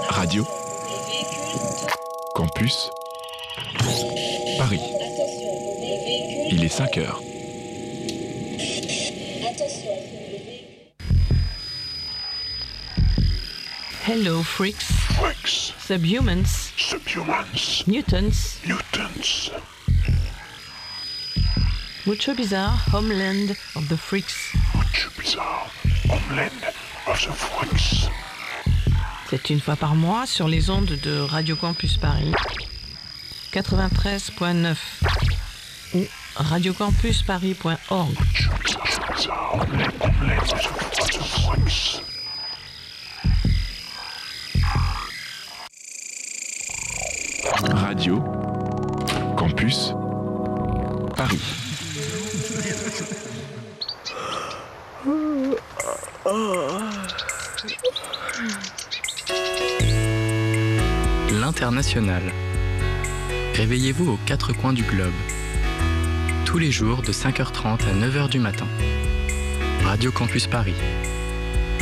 Radio Campus Paris. Il est 5 heures. Hello, freaks. Freaks. Subhumans. Subhumans. Mutants. Mutants. Mucho bizarre, homeland of the freaks. Mucho bizarre, homeland of the freaks. C'est une fois par mois sur les ondes de Radio Campus Paris 93.9 ou radiocampusparis.org. Mucho bizarre, homeland of the freaks. Radio Campus Paris. L'International. Réveillez-vous aux quatre coins du globe. Tous les jours de 5h30 à 9h du matin. Radio Campus Paris.